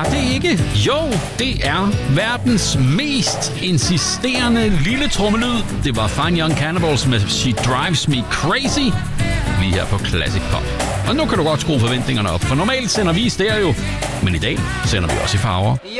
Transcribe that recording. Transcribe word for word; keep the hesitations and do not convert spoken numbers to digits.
er det ikke? Jo, det er verdens mest insisterende lille trommelyd. Det var Fine Young Cannibals med She Drives Me Crazy, lige her på Classic Pop. Og nu kan du godt skrue forventningerne op, for normalt sender vi i stereo, men i dag sender vi også i farver. Yo,